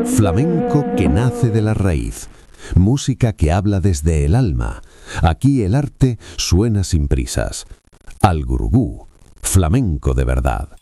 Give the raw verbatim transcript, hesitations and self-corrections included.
Flamenco que nace de la raíz. Música que habla desde el alma. Aquí el arte suena sin prisas. Al Gurugú, flamenco de verdad.